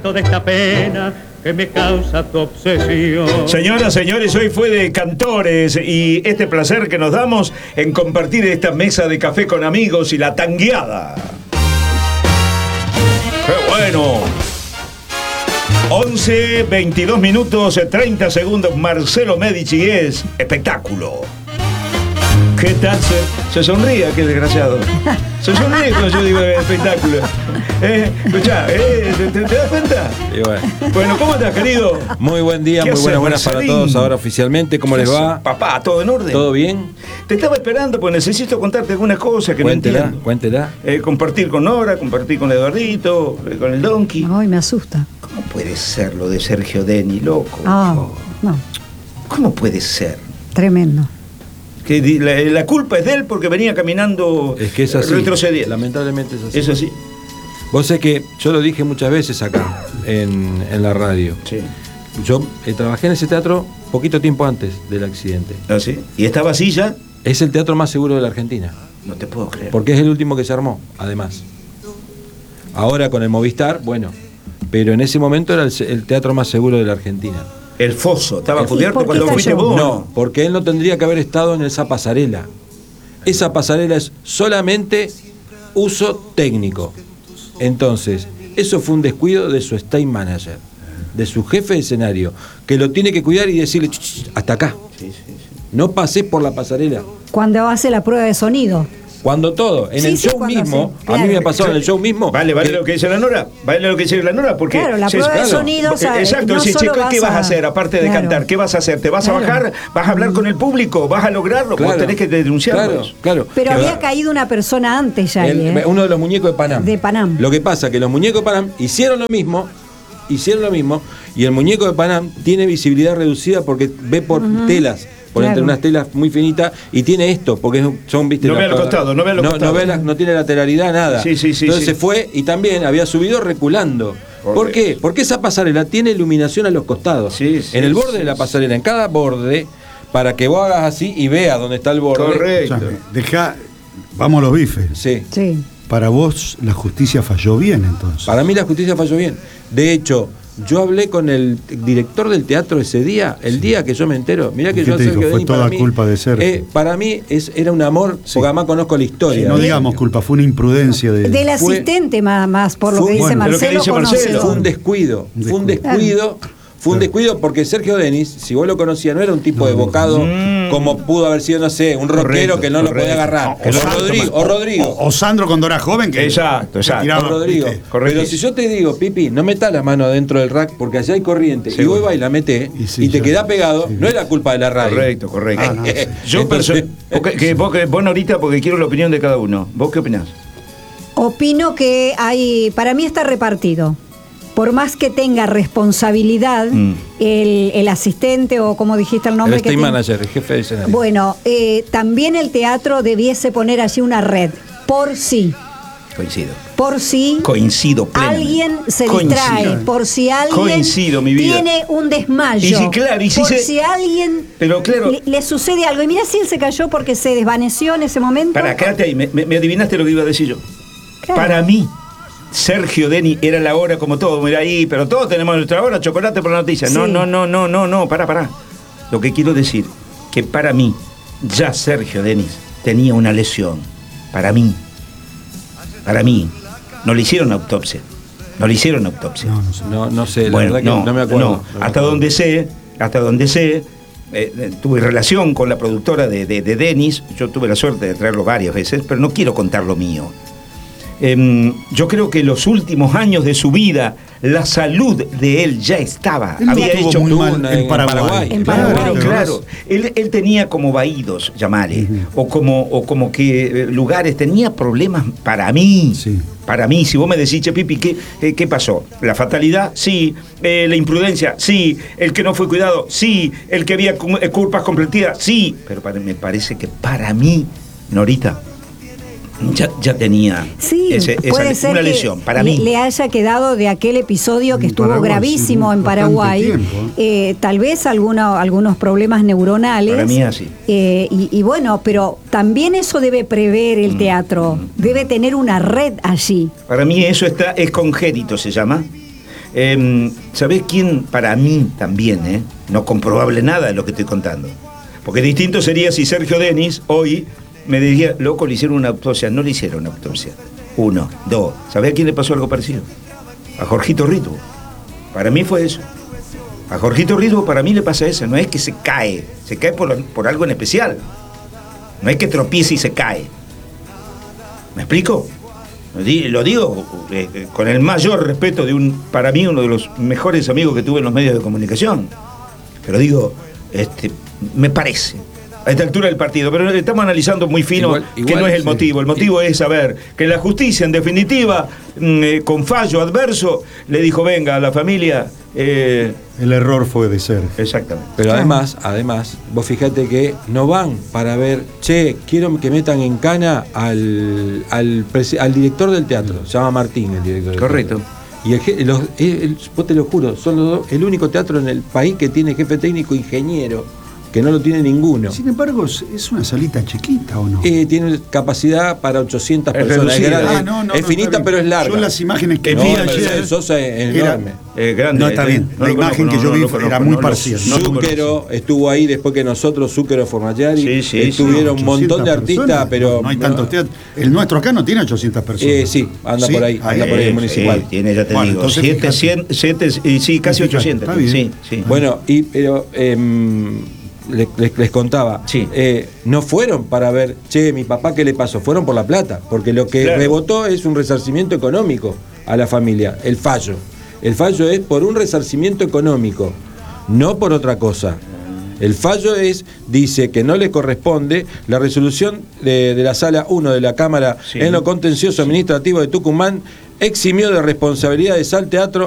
De esta pena que me causa tu obsesión. Señoras, señores, hoy fue de cantores y este placer que nos damos en compartir esta mesa de café con amigos y la tangueada. ¡Qué bueno! 11, 22 minutos, 30 segundos, Marcelo Medici es espectáculo. ¿Qué tal? Se sonríe aquel desgraciado. Se sonríe cuando yo digo espectáculo. Escuchá, ¿te das cuenta? Y Bueno, ¿cómo estás, querido? Muy buen día, muy buenas para todos ahora oficialmente. ¿Cómo les va? Papá, ¿todo en orden? ¿Todo bien? Te estaba esperando porque necesito contarte algunas cosas que Cuéntela, no entiendo. Cuéntela. Compartir con Nora, compartir con Eduardito, con el Donkey. Ay, me asusta. ¿Cómo puede ser lo de Sergio Denis, loco? No. ¿Cómo puede ser? Tremendo. Que la culpa es de él porque venía caminando, es que es así, retrocediendo. Lamentablemente es así. ¿Es así? Vos sé que yo lo dije muchas veces acá en la radio. Sí. Yo trabajé en ese teatro poquito tiempo antes del accidente. ¿Ah, sí? ¿Y estaba así ya? Es el teatro más seguro de la Argentina. No te puedo creer. Porque es el último que se armó, además. Ahora con el Movistar, bueno, pero en ese momento era el teatro más seguro de la Argentina. El foso, ¿estaba cubierto cuando cayó? fuiste vos? No, porque él no tendría que haber estado en esa pasarela. Esa pasarela es solamente uso técnico. Entonces, eso fue un descuido de su stage manager, de su jefe de escenario, que lo tiene que cuidar y decirle, hasta acá. Sí. No pasé por la pasarela. Cuando hace la prueba de sonido. Cuando todo, en el show mismo, hace, claro. A mí me pasó en el show mismo. Vale lo que dice la Nora, porque... Claro, la prueba de sonido, exacto, no sí, solo ¿qué vas a hacer aparte de cantar? ¿Qué vas a hacer? ¿Te vas a bajar? ¿Vas a hablar con el público? ¿Vas a lograrlo? Vos tenés que denunciarlos. Claro. Pero había caído una persona antes ya ahí, uno de los muñecos de Panam. De Panam. Lo que pasa es que los muñecos de Panam hicieron lo mismo, y el muñeco de Panam tiene visibilidad reducida porque ve por telas. Por entre unas telas muy finitas y tiene esto, porque son, viste, no ve al costado, no tiene lateralidad, nada. Sí. Entonces se fue y también había subido reculando. ¿Por qué? Porque esa pasarela tiene iluminación a los costados. En el borde de la pasarela, en cada borde, para que vos hagas así y veas dónde está el borde. Correcto. Vamos a los bifes. Sí. Para vos la justicia falló bien, entonces. Para mí la justicia falló bien. De hecho, yo hablé con el director del teatro ese día, día que yo me entero. Mirá que yo te dijo? Fue toda culpa de Sergio. Para mí era un amor, porque además conozco la historia. No digamos culpa, fue una imprudencia del asistente más, por lo que dice Marcelo. Fue un descuido. Fue un descuido porque Sergio Denis, si vos lo conocías, no era un tipo evocado como pudo haber sido, no sé, un rockero que no lo podía agarrar. O Rodrigo. O Sandro cuando era joven. Que exacto. O Rodrigo. Pero si yo te digo, Pipi, no metas la mano dentro del rack porque allá hay corriente, y vos vas y la metés y te quedás pegado, no es la culpa de la radio. Correcto. Yo vos ahorita, porque quiero la opinión de cada uno. ¿Vos qué opinás? Opino que para mí está repartido. Por más que tenga responsabilidad el asistente o como dijiste el nombre, el stage manager, el jefe de escenario. Bueno, también el teatro debiese poner allí una red, por sí. Coincido plenamente. Alguien se distrae, por si alguien tiene un desmayo, si alguien le sucede algo. Y mira si él se cayó porque se desvaneció en ese momento. Quédate ahí, me adivinaste lo que iba a decir yo. Claro. Para mí, Sergio Denis era la hora como todo, mira ahí, pero todos tenemos nuestra hora, chocolate por la noticia. Sí. No, pará. Lo que quiero decir, que para mí, ya Sergio Denis tenía una lesión. Para mí. No le hicieron autopsia. No sé, la verdad que no me acuerdo. Hasta donde sé, tuve relación con la productora de Denis. Yo tuve la suerte de traerlo varias veces, pero no quiero contar lo mío. Yo creo que los últimos años de su vida, la salud de él ya estaba. Había hecho muy mal en Paraguay. Claro. Él tenía como vaídos, llamale, o como que lugares, tenía problemas para mí. Sí. Para mí, si vos me decís, che, Pipi, ¿qué pasó? ¿La fatalidad? Sí. ¿La imprudencia? Sí. ¿El que no fue cuidado? Sí. ¿El que había culpas compartidas? Sí. Pero me parece que para mí, Norita, ya tenía una lesión para mí. Le haya quedado de aquel episodio que estuvo Paraguay, gravísimo en Paraguay, tal vez algunos problemas neuronales. Para mí así. Y bueno, pero también eso debe prever el teatro, debe tener una red allí. Para mí eso es congénito, se llama. ¿Sabés quién para mí también, no comprobable nada de lo que estoy contando? Porque distinto sería si Sergio Denis hoy me diría, loco, le hicieron una autopsia. No le hicieron una autopsia. 1, 2. ¿Sabés a quién le pasó algo parecido? A Jorgito Ritmo. Para mí fue eso. A Jorgito Ritmo para mí le pasa eso. No es que se cae por algo en especial. No es que tropiece y se cae. ¿Me explico? Lo digo con el mayor respeto de para mí uno de los mejores amigos que tuve en los medios de comunicación. Pero digo, me parece, a esta altura del partido, pero estamos analizando muy fino que no es el motivo. El motivo es saber que la justicia, en definitiva, con fallo adverso, le dijo, venga, a la familia... el error fue de ser. Exactamente. Pero además, vos fijate que no van para ver, quiero que metan en cana al director del teatro, se llama Martín el director del Correcto. Teatro. Y vos te lo juro, son el único teatro en el país que tiene jefe técnico ingeniero, que no lo tiene ninguno. Sin embargo, es una salita chiquita, ¿o no? Tiene capacidad para 800 personas. Es finita, pero es larga. Yo las imágenes que vi ayer... Sosa es enorme. Grande, no, está bien. La imagen que yo vi era muy parcial. Zúquero estuvo ahí después que nosotros, Zúquero Formayari. Estuvieron un montón de artistas, personas, pero... No hay tantos teatros. El nuestro acá no tiene 800 personas. Sí, anda por ahí el municipal. Tiene, ya te digo, 700, casi 800. Está bien. Sí. Bueno, pero... Les contaba, no fueron para ver, mi papá qué le pasó, fueron por la plata, porque lo que rebotó es un resarcimiento económico a la familia, el fallo es por un resarcimiento económico, no por otra cosa. El fallo dice que no le corresponde la resolución de la Sala 1 de la Cámara en lo contencioso administrativo de Tucumán, eximió de responsabilidades al teatro